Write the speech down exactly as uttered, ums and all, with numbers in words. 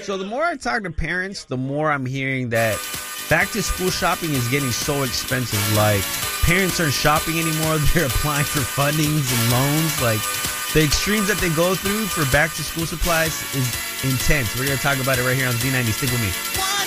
So the more I talk to parents, the more I'm hearing that back to school shopping is getting so expensive. Like, parents aren't shopping anymore. They're applying for fundings and loans. Like, the extremes that they go through for back to school supplies is intense. We're going to talk about it right here on Z ninety. Stick with me.